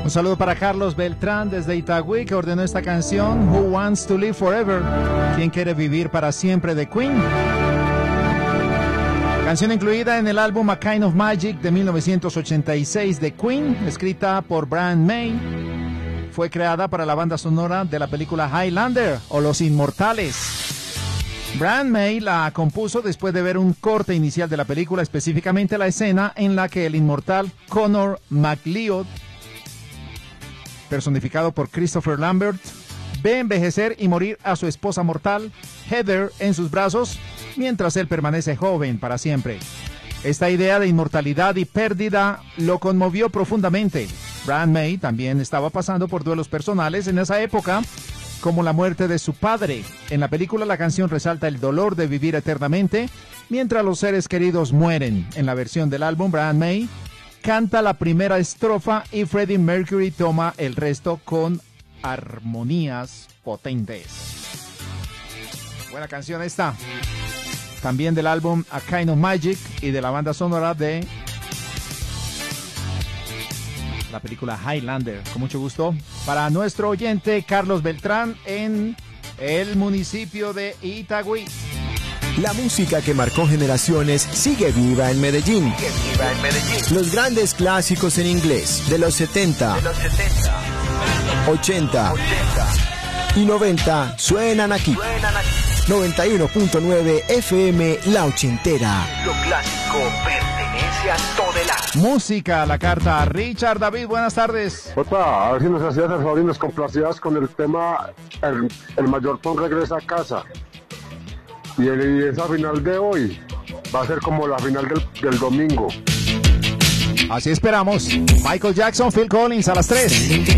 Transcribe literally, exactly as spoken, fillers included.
Un saludo para Carlos Beltrán desde Itagüí, que ordenó esta canción, Who Wants to Live Forever? ¿Quién quiere vivir para siempre? De Queen. Canción incluida en el álbum A Kind of Magic de mil novecientos ochenta y seis de Queen, escrita por Brian May. Fue creada para la banda sonora de la película Highlander o Los Inmortales. Brian May la compuso después de ver un corte inicial de la película, específicamente la escena en la que el inmortal Connor MacLeod, personificado por Christopher Lambert, ve envejecer y morir a su esposa mortal, Heather, en sus brazos, mientras él permanece joven para siempre. Esta idea de inmortalidad y pérdida lo conmovió profundamente. Brian May también estaba pasando por duelos personales en esa época, como la muerte de su padre. En la película la canción resalta el dolor de vivir eternamente mientras los seres queridos mueren. En la versión del álbum, Brian May canta la primera estrofa y Freddie Mercury toma el resto con armonías potentes. Buena canción esta. También del álbum A Kind of Magic y de la banda sonora de la película Highlander. Con mucho gusto para nuestro oyente Carlos Beltrán en el municipio de Itagüí. La música que marcó generaciones sigue viva en Medellín. Sigue viva en Medellín. Los grandes clásicos en inglés de los setenta, de los setenta, ochenta, ochenta y noventa suenan aquí. Suenan aquí. noventa y uno punto nueve F M La Ochentera. Lo clásico pertenece a Todelar. Música, la carta. Richard David, buenas tardes. Otra, a ver si nos hacías el favor y nos complacías con el tema El, el Mayor Tom regresa a casa. Y, el, y esa final de hoy va a ser como la final del, del domingo. Así esperamos. Michael Jackson, Phil Collins a las tres.